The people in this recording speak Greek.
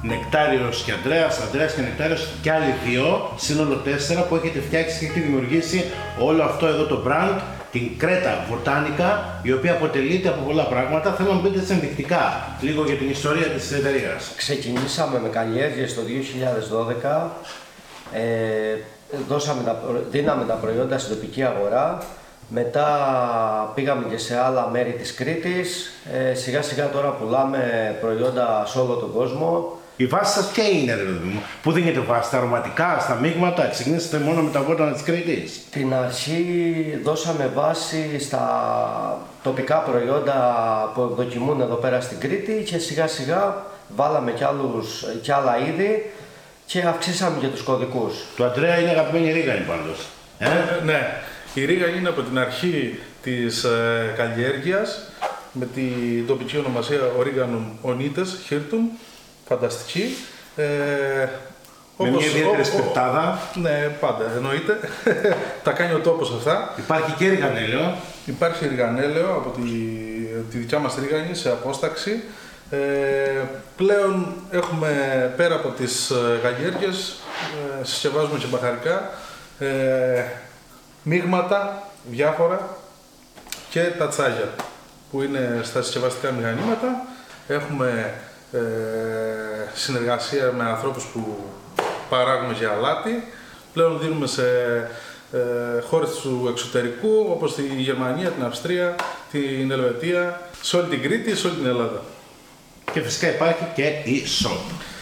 Νεκτάριος και Ανδρέας, Ανδρέας και Νεκτάριος και άλλοι δύο, σύνολο 4 που έχετε φτιάξει και έχετε δημιουργήσει όλο αυτό εδώ το brand, την Κρέτα Βοτάνικα, η οποία αποτελείται από πολλά πράγματα. Θέλω να μου πείτε ενδεικτικά λίγο για την ιστορία της εταιρείας. Ξεκινήσαμε με καλλιέργειες το 2012, δίναμε τα προϊόντα στην τοπική αγορά, μετά πήγαμε και σε άλλα μέρη της Κρήτης, σιγά σιγά τώρα πουλάμε προϊόντα σε όλο τον κόσμο. Η βάση σας ποια είναι, ρε παιδί μου, πού δίνετε βάση, στα αρωματικά, στα μείγματα, ξεκινήσατε μόνο με τα βότανα της Κρήτης? Στην αρχή δώσαμε βάση στα τοπικά προϊόντα που δοκιμούν εδώ πέρα στην Κρήτη και σιγά σιγά βάλαμε κι άλλα είδη και αυξήσαμε και τους κωδικούς. Του Αντρέα είναι αγαπημένη ρίγανη πάντως. Ναι, η ρίγανη είναι από την αρχή της καλλιέργειας με την τοπική ονομασία Oreganum onites hirtum, φανταστική. Με μια ιδιαίτερη σπιρτάδα. Ναι, πάντα εννοείται. Τα κάνει ο τόπος αυτά. Υπάρχει και ριγανέλαιο. Υπάρχει ριγανέλαιο από τη δικιά μας ρίγανη σε απόσταξη. Πλέον έχουμε πέρα από τις καλλιέργειες, συσκευάζουμε και μπαχαρικά, μείγματα διάφορα και τα τσάγια που είναι στα συσκευαστικά μηχανήματα. Έχουμε συνεργασία με ανθρώπους που παράγουμε για αλάτι. Πλέον δίνουμε σε χώρες του εξωτερικού όπως τη Γερμανία, την Αυστρία, την Ελβετία, σε όλη την Κρήτη, σε όλη την Ελλάδα. Και φυσικά υπάρχει και η shop.